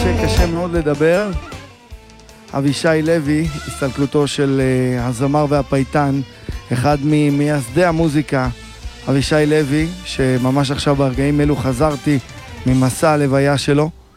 שקשה מאוד לדבר. אבישי לוי, הסתלקותו של הזמר והפייטן, אחד ממייסדי המוזיקה, אבישי לוי, שממש עכשיו ברגעים אלו חזרתי ממסע הלוויה שלו.